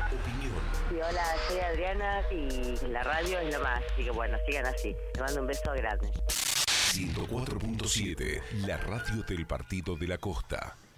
opinión. Sí, hola, soy Adriana y la radio es lo más, así que bueno, sigan así. Les mando un beso grande. 104.7, la radio del Partido de la Costa.